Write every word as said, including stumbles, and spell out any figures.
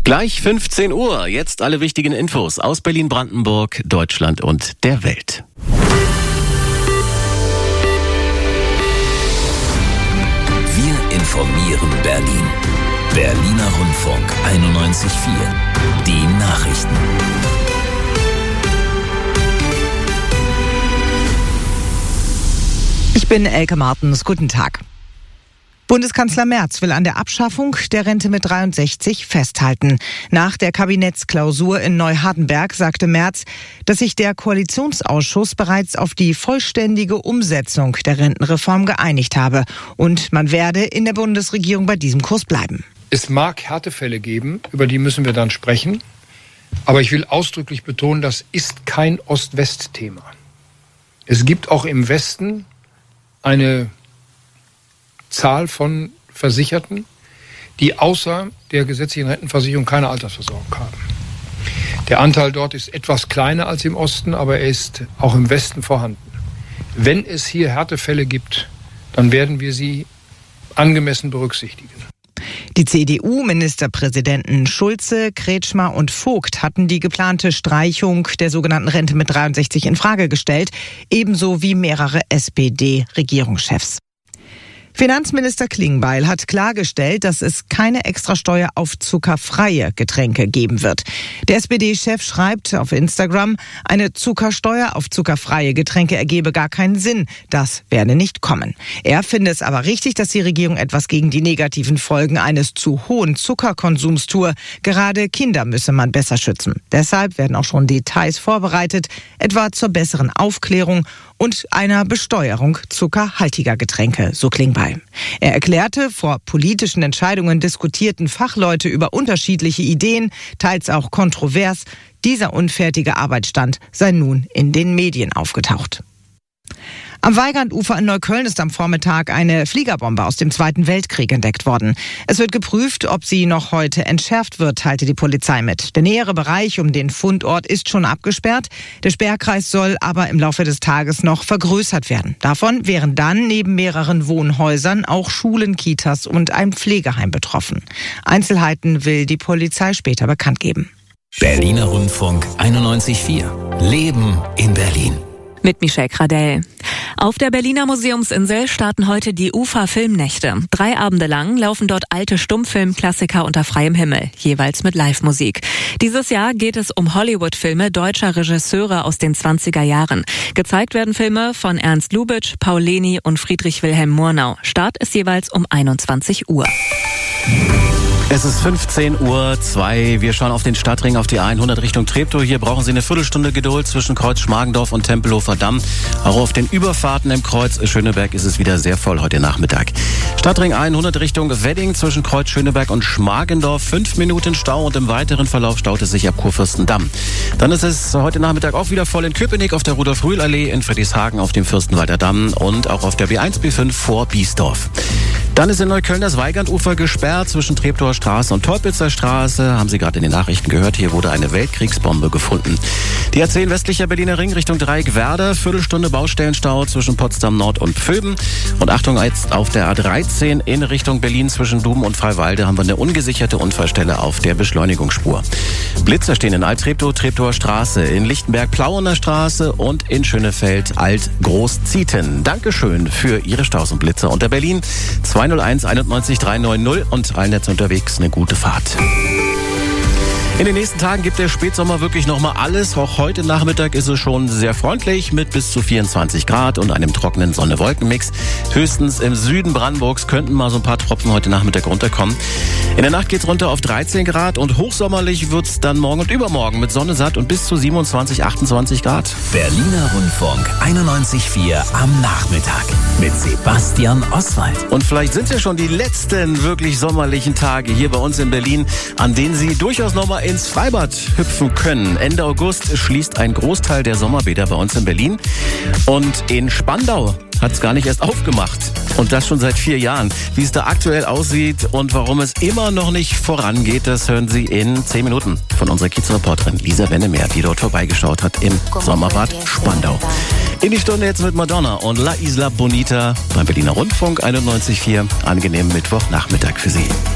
Gleich fünfzehn Uhr, jetzt alle wichtigen Infos aus Berlin, Brandenburg, Deutschland und der Welt. Wir informieren Berlin. Berliner Rundfunk einundneunzig Komma vier. Die Nachrichten. Ich bin Elke Martens. Guten Tag. Bundeskanzler Merz will an der Abschaffung der Rente mit dreiundsechzig festhalten. Nach der Kabinettsklausur in Neuhardenberg sagte Merz, dass sich der Koalitionsausschuss bereits auf die vollständige Umsetzung der Rentenreform geeinigt habe. Und man werde in der Bundesregierung bei diesem Kurs bleiben. Es mag Härtefälle geben, über die müssen wir dann sprechen. Aber ich will ausdrücklich betonen, das ist kein Ost-West-Thema. Es gibt auch im Westen eine Zahl von Versicherten, die außer der gesetzlichen Rentenversicherung keine Altersversorgung haben. Der Anteil dort ist etwas kleiner als im Osten, aber er ist auch im Westen vorhanden. Wenn es hier Härtefälle gibt, dann werden wir sie angemessen berücksichtigen. Die C D U-Ministerpräsidenten Schulze, Kretschmer und Vogt hatten die geplante Streichung der sogenannten Rente mit dreiundsechzig in Frage gestellt, ebenso wie mehrere S P D-Regierungschefs. Finanzminister Klingbeil hat klargestellt, dass es keine Extrasteuer auf zuckerfreie Getränke geben wird. Der S P D-Chef schreibt auf Instagram, eine Zuckersteuer auf zuckerfreie Getränke ergebe gar keinen Sinn. Das werde nicht kommen. Er finde es aber richtig, dass die Regierung etwas gegen die negativen Folgen eines zu hohen Zuckerkonsums tue. Gerade Kinder müsse man besser schützen. Deshalb werden auch schon Details vorbereitet, etwa zur besseren Aufklärung und einer Besteuerung zuckerhaltiger Getränke, so Klingbeil. Er erklärte, vor politischen Entscheidungen diskutierten Fachleute über unterschiedliche Ideen, teils auch kontrovers. Dieser unfertige Arbeitsstand sei nun in den Medien aufgetaucht. Am Weigandufer in Neukölln ist am Vormittag eine Fliegerbombe aus dem Zweiten Weltkrieg entdeckt worden. Es wird geprüft, ob sie noch heute entschärft wird, teilte die Polizei mit. Der nähere Bereich um den Fundort ist schon abgesperrt. Der Sperrkreis soll aber im Laufe des Tages noch vergrößert werden. Davon wären dann neben mehreren Wohnhäusern auch Schulen, Kitas und ein Pflegeheim betroffen. Einzelheiten will die Polizei später bekannt geben. Berliner Rundfunk einundneunzig Komma vier. Leben in Berlin. Mit Michelle Gradell. Auf der Berliner Museumsinsel starten heute die U F A-Filmnächte. Drei Abende lang laufen dort alte Stummfilmklassiker unter freiem Himmel, jeweils mit Live-Musik. Dieses Jahr geht es um Hollywood-Filme deutscher Regisseure aus den zwanziger Jahren. Gezeigt werden Filme von Ernst Lubitsch, Paul Leni und Friedrich Wilhelm Murnau. Start ist jeweils um einundzwanzig Uhr. Es ist fünfzehn Uhr zwei. Wir schauen auf den Stadtring, auf die hundert Richtung Treptow. Hier brauchen Sie eine Viertelstunde Geduld zwischen Kreuz Schmargendorf und Tempelhofer Damm. Auch auf den Überfahrten im Kreuz Schöneberg ist es wieder sehr voll heute Nachmittag. Stadtring hundert Richtung Wedding zwischen Kreuz Schöneberg und Schmargendorf. Fünf Minuten Stau und im weiteren Verlauf staut es sich ab Kurfürstendamm. Dann ist es heute Nachmittag auch wieder voll in Köpenick auf der Rudolf-Rühl-Allee, in Friedrichshagen auf dem Fürstenwalder Damm und auch auf der B eins B fünf vor Biesdorf. Dann ist in Neukölln das Weigandufer gesperrt zwischen Treptower Straße und Teupitzer Straße. Haben Sie gerade in den Nachrichten gehört, hier wurde eine Weltkriegsbombe gefunden. Die A zehn westlicher Berliner Ring Richtung Dreieck-Werder. Viertelstunde Baustellenstau zwischen Potsdam Nord und Pföben. Und Achtung, jetzt auf der A dreizehn in Richtung Berlin zwischen Dum und Freiwalde haben wir eine ungesicherte Unfallstelle auf der Beschleunigungsspur. Blitzer stehen in Alt-Treptow, Treptower Straße, in Lichtenberg, Plauener Straße und in Schönefeld, Alt-Groß-Zieten. Dankeschön für Ihre Staus und Blitzer unter Berlin. zwei null eins einundneunzig dreihundertneunzig und Allnetz unterwegs. Eine gute Fahrt. In den nächsten Tagen gibt der Spätsommer wirklich nochmal alles. Auch heute Nachmittag ist es schon sehr freundlich mit bis zu vierundzwanzig Grad und einem trockenen Sonne-Wolken-Mix. Höchstens im Süden Brandenburgs könnten mal so ein paar Tropfen heute Nachmittag runterkommen. In der Nacht geht's runter auf dreizehn Grad und hochsommerlich wird's dann morgen und übermorgen mit Sonne satt und bis zu siebenundzwanzig, achtundzwanzig Grad. Berliner Rundfunk einundneunzig Komma vier am Nachmittag mit Sebastian Oswald. Und vielleicht sind es ja schon die letzten wirklich sommerlichen Tage hier bei uns in Berlin, an denen Sie durchaus nochmal ins Freibad hüpfen können. Ende August schließt ein Großteil der Sommerbäder bei uns in Berlin. Und in Spandau hat es gar nicht erst aufgemacht. Und das schon seit vier Jahren. Wie es da aktuell aussieht und warum es immer noch nicht vorangeht, das hören Sie in zehn Minuten von unserer Kiezreporterin Lisa Wennemeer, die dort vorbeigeschaut hat im Sommerbad Spandau. In die Stunde jetzt mit Madonna und La Isla Bonita beim Berliner Rundfunk einundneunzig Komma vier. Angenehmen Mittwochnachmittag für Sie.